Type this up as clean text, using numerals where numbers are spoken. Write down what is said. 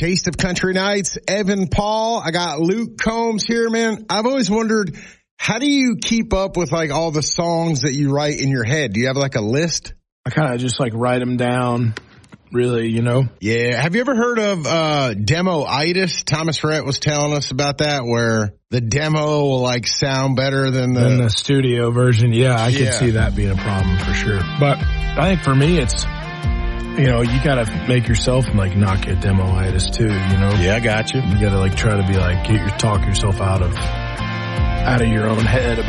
Taste of Country Nights, Evan Paul. I got Luke Combs here, man. I've always wondered, how do you keep up with like all the songs that you write in your head? Do you have like a list? I kind of just like write them down, really, you know? Yeah. Have you ever heard of demo-itis? Thomas Rhett was telling us about that, where the demo will like sound better than the studio version. Yeah, I could see that being a problem for sure. But I think for me, it's, you know, you gotta make yourself like not get demo-itis too, you know? Yeah, I got you. You gotta like try to be like, talk yourself out of your own head about